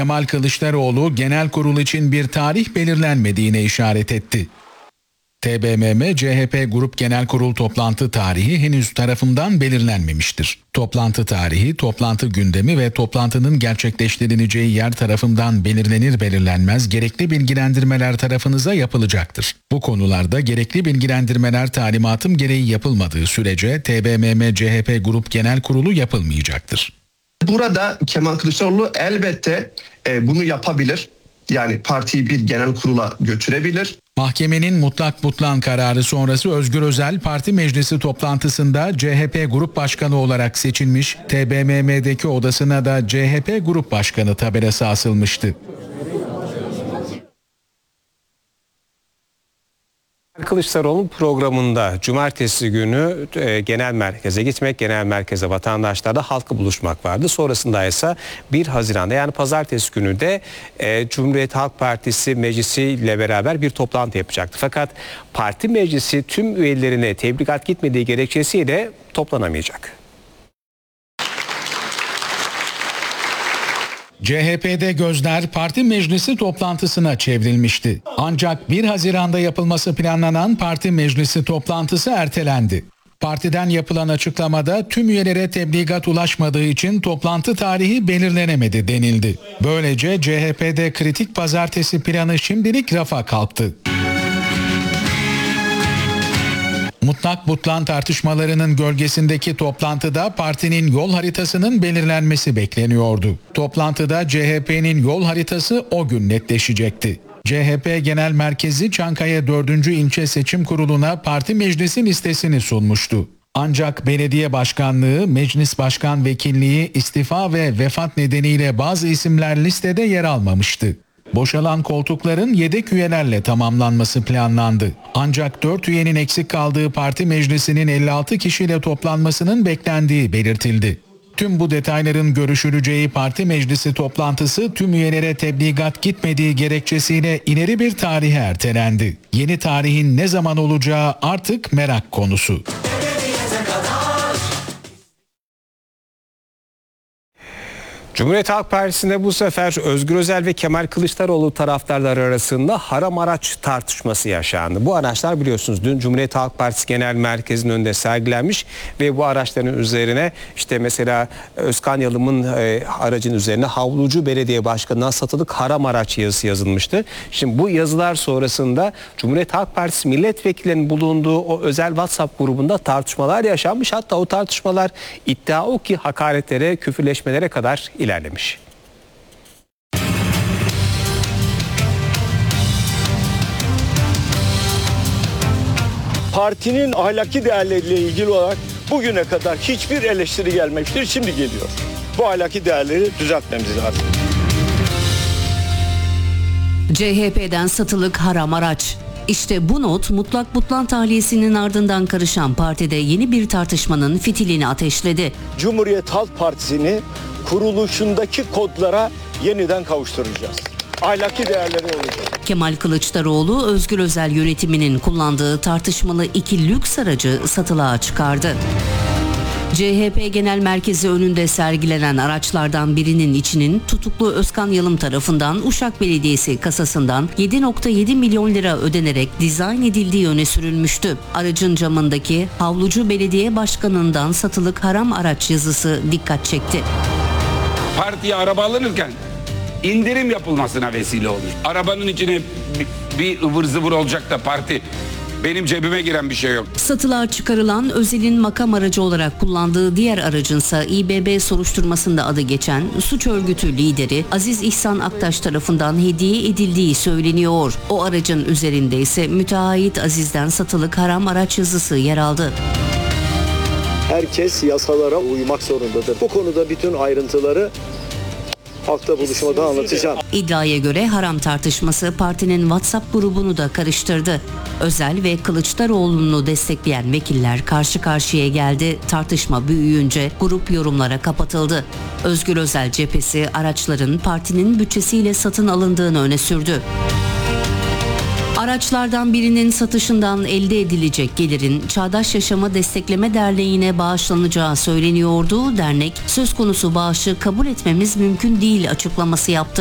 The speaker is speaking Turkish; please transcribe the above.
Kemal Kılıçdaroğlu genel kurul için bir tarih belirlenmediğine işaret etti. TBMM CHP Grup Genel Kurul toplantı tarihi henüz tarafından belirlenmemiştir. Toplantı tarihi, toplantı gündemi ve toplantının gerçekleştirileceği yer tarafından belirlenir belirlenmez gerekli bilgilendirmeler tarafınıza yapılacaktır. Bu konularda gerekli bilgilendirmeler talimatım gereği yapılmadığı sürece TBMM CHP Grup Genel Kurulu yapılmayacaktır. Burada Kemal Kılıçdaroğlu elbette bunu yapabilir. Yani partiyi bir genel kurula götürebilir. Mahkemenin mutlak butlan kararı sonrası Özgür Özel parti meclisi toplantısında CHP Grup Başkanı olarak seçilmiş, TBMM'deki odasına da CHP Grup Başkanı tabelası asılmıştı. Kılıçdaroğlu'nun programında cumartesi günü genel merkeze gitmek, genel merkeze vatandaşlarla halkı buluşmak vardı. Sonrasında ise 1 Haziran'da yani pazartesi günü de Cumhuriyet Halk Partisi meclisiyle beraber bir toplantı yapacaktı. Fakat parti meclisi tüm üyelerine tebligat gitmediği gerekçesiyle toplanamayacak. CHP'de gözler parti meclisi toplantısına çevrilmişti. Ancak 1 Haziran'da yapılması planlanan parti meclisi toplantısı ertelendi. Partiden yapılan açıklamada tüm üyelere tebligat ulaşmadığı için toplantı tarihi belirlenemedi denildi. Böylece CHP'de kritik pazartesi planı şimdilik rafa kalktı. Mutlak butlan tartışmalarının gölgesindeki toplantıda partinin yol haritasının belirlenmesi bekleniyordu. Toplantıda CHP'nin yol haritası o gün netleşecekti. CHP Genel Merkezi Çankaya 4. İlçe Seçim Kurulu'na parti meclisi listesini sunmuştu. Ancak belediye başkanlığı, meclis başkan vekilliği, istifa ve vefat nedeniyle bazı isimler listede yer almamıştı. Boşalan koltukların yedek üyelerle tamamlanması planlandı. Ancak 4 üyenin eksik kaldığı parti meclisinin 56 kişiyle toplanmasının beklendiği belirtildi. Tüm bu detayların görüşüleceği parti meclisi toplantısı tüm üyelere tebligat gitmediği gerekçesiyle ileri bir tarihe ertelendi. Yeni tarihin ne zaman olacağı artık merak konusu. Cumhuriyet Halk Partisi'nde bu sefer Özgür Özel ve Kemal Kılıçdaroğlu taraftarları arasında haram araç tartışması yaşandı. Bu araçlar biliyorsunuz dün Cumhuriyet Halk Partisi Genel Merkezi'nin önünde sergilenmiş ve bu araçların üzerine işte mesela Özkan Yalım'ın aracın üzerine Havlucu Belediye Başkanı'na satılık haram araç yazısı yazılmıştı. Şimdi bu yazılar sonrasında Cumhuriyet Halk Partisi milletvekillerinin bulunduğu o özel WhatsApp grubunda tartışmalar yaşanmış. Hatta o tartışmalar iddia o ki hakaretlere, küfürleşmelere kadar ilerlemiş. Partinin ahlaki değerleriyle ilgili olarak bugüne kadar hiçbir eleştiri gelmemiştir. Şimdi geliyor. Bu ahlaki değerleri düzeltmemiz lazım. CHP'den satılık haram araç. İşte bu not mutlak butlan tahliyesinin ardından karışan partide yeni bir tartışmanın fitilini ateşledi. Cumhuriyet Halk Partisi'ni kuruluşundaki kodlara yeniden kavuşturacağız. Ahlaki değerleri olacak. Kemal Kılıçdaroğlu, Özgür Özel yönetiminin kullandığı tartışmalı 2 lüks aracı satılığa çıkardı. CHP Genel Merkezi önünde sergilenen araçlardan birinin içinin tutuklu Özkan Yalım tarafından Uşak Belediyesi kasasından 7,7 milyon lira ödenerek dizayn edildiği öne sürülmüştü. Aracın camındaki Havlucu Belediye Başkanı'ndan satılık haram araç yazısı dikkat çekti. Partiye araba alınırken indirim yapılmasına vesile olmuş. Arabanın içine bir ıvır zıvır olacak da parti benim cebime giren bir şey yok. Satılığa çıkarılan Özel'in makam aracı olarak kullandığı diğer aracınsa İBB soruşturmasında adı geçen suç örgütü lideri Aziz İhsan Aktaş tarafından hediye edildiği söyleniyor. O aracın üzerinde ise müteahhit Aziz'den satılık haram araç yazısı yer aldı. Herkes yasalara uymak zorundadır. Bu konuda bütün ayrıntıları hafta buluşmada anlatacağım. İddiaya göre haram tartışması partinin WhatsApp grubunu da karıştırdı. Özel ve Kılıçdaroğlu'nu destekleyen vekiller karşı karşıya geldi. Tartışma büyüyünce grup yorumlara kapatıldı. Özgür Özel cephesi araçların partinin bütçesiyle satın alındığını öne sürdü. Araçlardan birinin satışından elde edilecek gelirin Çağdaş Yaşamı Destekleme Derneği'ne bağışlanacağı söyleniyordu. Dernek söz konusu bağışı kabul etmemiz mümkün değil açıklaması yaptı.